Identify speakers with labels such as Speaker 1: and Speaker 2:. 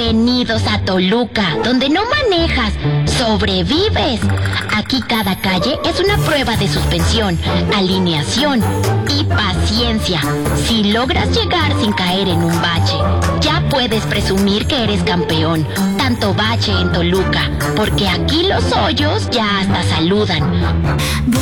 Speaker 1: Bienvenidos a Toluca, donde no manejas, sobrevives. Aquí cada calle es una prueba de suspensión, alineación y paciencia. Si logras llegar sin caer en un bache, ya puedes presumir que eres campeón. Tanto bache en Toluca, porque aquí los hoyos ya hasta saludan.